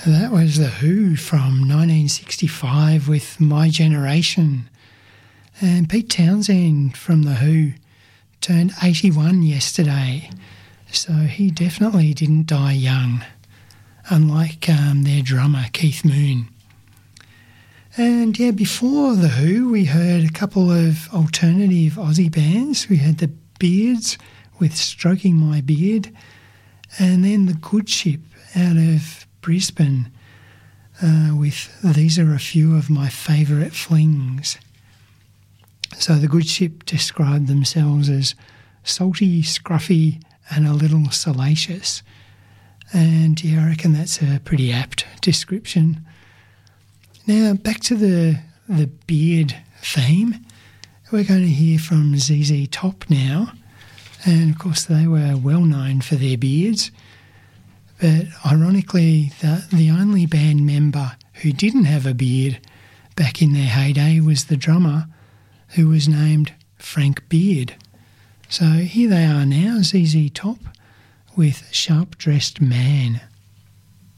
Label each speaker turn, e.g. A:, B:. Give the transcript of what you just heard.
A: That was The Who from 1965 with My Generation. And Pete Townsend from The Who turned 81 yesterday, so he definitely didn't die young, unlike their drummer Keith Moon. And yeah, before The Who we heard a couple of alternative Aussie bands. We had the Beards with Stroking My Beard, and then the Good Ship out of Brisbane with These Are a Few of My Favourite Flings. So the Good Ship described themselves as salty, scruffy and a little salacious. And yeah, I reckon that's a pretty apt description. Now back to the beard theme. We're going to hear from ZZ Top now. And of course they were well known for their beards. But ironically, the only band member who didn't have a beard back in their heyday was the drummer, who was named Frank Beard. So here they are now, ZZ Top with Sharp Dressed Man.